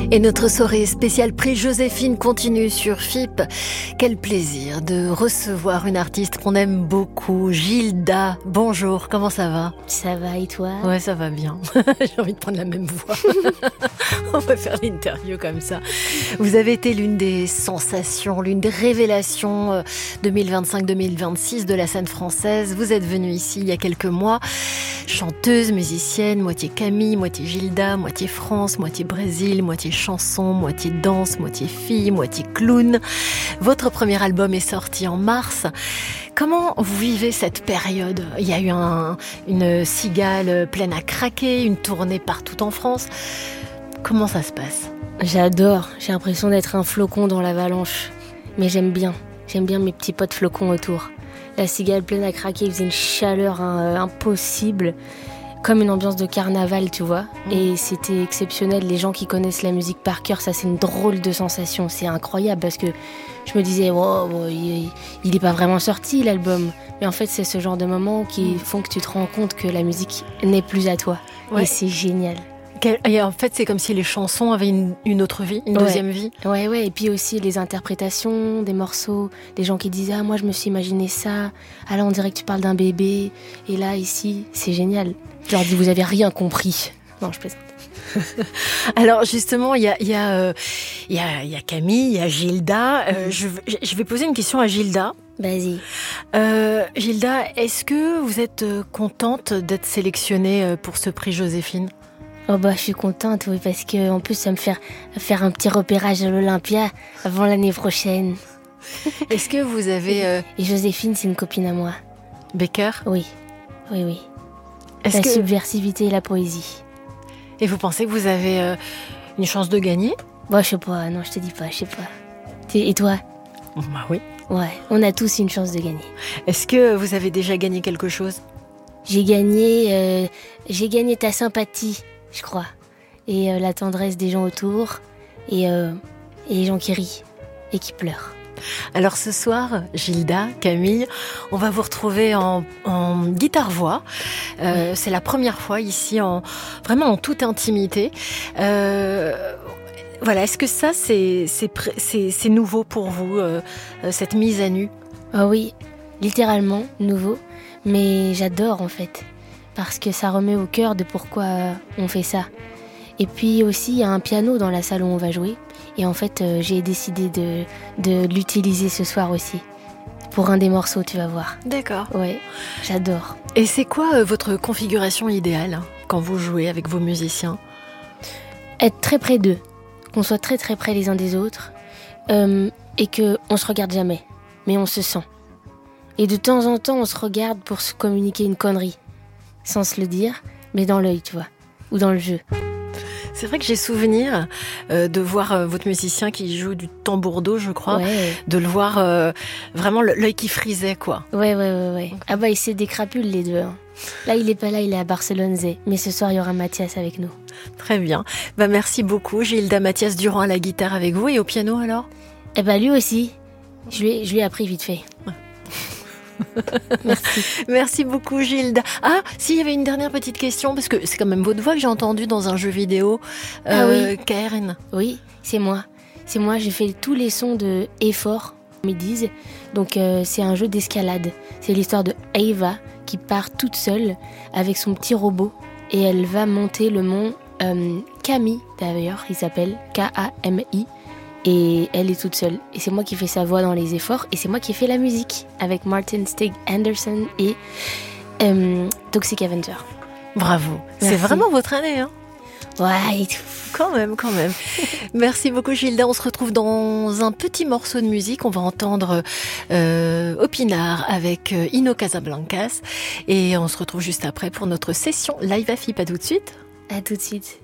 Et notre soirée spéciale prix Joséphine continue sur FIP. Quel plaisir de recevoir une artiste qu'on aime beaucoup, Gilda. Bonjour, comment ça va? Ça va et toi? Ouais, ça va bien. J'ai envie de prendre la même voix. On va faire l'interview comme ça. Vous avez été l'une des sensations, l'une des révélations 2025-2026 de la scène française. Vous êtes venue ici il y a quelques mois. Chanteuse, musicienne, moitié Camille, moitié Gilda, moitié France, moitié Brésil, moitié chanson, moitié danse, moitié fille, moitié clown. Votre premier album est sorti en mars. Comment vous vivez cette période? Il y a eu une cigale pleine à craquer, une tournée partout en France. Comment ça se passe? J'adore, j'ai l'impression d'être un flocon dans l'avalanche. Mais j'aime bien mes petits potes flocons autour. La cigale pleine à craquer, il faisait une chaleur impossible, comme une ambiance de carnaval, tu vois. Et c'était exceptionnel, les gens qui connaissent la musique par cœur, ça c'est une drôle de sensation, c'est incroyable parce que je me disais, il est pas vraiment sorti l'album. Mais en fait c'est ce genre de moments qui font que tu te rends compte que la musique n'est plus à toi. Ouais. Et c'est génial. Et en fait, c'est comme si les chansons avaient une autre vie, une deuxième vie. Ouais. Et puis aussi les interprétations des morceaux, des gens qui disaient « Ah, moi, je me suis imaginé ça. Ah là, on dirait que tu parles d'un bébé. Et là, ici, c'est génial. » Je leur dis « Vous avez rien compris. » Non, je plaisante. Alors justement, il y a Camille, il y a Gilda. Je vais poser une question à Gilda. Vas-y. Gilda, est-ce que vous êtes contente d'être sélectionnée pour ce prix Joséphine ? Oh bah, je suis contente, oui, parce que en plus, ça me fait faire un petit repérage à l'Olympia avant l'année prochaine. Est-ce que vous avez... Et Joséphine, c'est une copine à moi. Becker ? Oui. Est-ce la que... subversivité et la poésie. Et vous pensez que vous avez une chance de gagner ? Bah, je sais pas, non, je te dis pas, je sais pas. Et toi ? Bah oui. Ouais, on a tous une chance de gagner. Est-ce que vous avez déjà gagné quelque chose ? J'ai gagné ta sympathie, je crois. Et la tendresse des gens autour. Et les gens qui rient et qui pleurent. Alors ce soir, Gilda, Camille, on va vous retrouver en guitare-voix. C'est la première fois ici, vraiment en toute intimité. Voilà, est-ce que ça, c'est nouveau pour vous, cette mise à nu ? Ah oui, littéralement nouveau. Mais j'adore en fait. Parce que ça remet au cœur de pourquoi on fait ça. Et puis aussi, il y a un piano dans la salle où on va jouer. Et en fait, j'ai décidé de l'utiliser ce soir aussi. Pour un des morceaux, tu vas voir. D'accord. Ouais, j'adore. Et c'est quoi votre configuration idéale quand vous jouez avec vos musiciens ? Être très près d'eux. Qu'on soit très très près les uns des autres. Et qu'on se regarde jamais. Mais on se sent. Et de temps en temps, on se regarde pour se communiquer une connerie. Sans se le dire, mais dans l'œil, tu vois. Ou dans le jeu. C'est vrai que j'ai souvenir de voir votre musicien qui joue du tambourdo, je crois, de le voir vraiment l'œil qui frisait, quoi. Ouais. Ah bah, il s'est des crapules, les deux. Hein. Là, il est pas là, il est à Barcelone, mais ce soir, il y aura Mathias avec nous. Très bien. Bah, merci beaucoup, Gilda. Mathias Durand à la guitare avec vous et au piano, alors ? Eh bah, lui aussi. Je lui ai appris vite fait. Merci. Merci beaucoup, Gilda. Ah, s'il y avait une dernière petite question, parce que c'est quand même votre voix que j'ai entendue dans un jeu vidéo. Oui. Karen. Oui, c'est moi. J'ai fait tous les sons de Effort, ils disent. Donc c'est un jeu d'escalade. C'est l'histoire de Ava qui part toute seule avec son petit robot et elle va monter le mont Kami, d'ailleurs, il s'appelle Kami. Et elle est toute seule. Et c'est moi qui fais sa voix dans les efforts. Et c'est moi qui fais la musique avec Martin Stig Anderson et Toxic Avenger. Bravo. Merci. C'est vraiment votre année, hein ? Ouais. Quand même. Merci beaucoup, Gilda. On se retrouve dans un petit morceau de musique. On va entendre Opinard avec Ino Casablancas. Et on se retrouve juste après pour notre session live à FIP. À tout de suite. À tout de suite.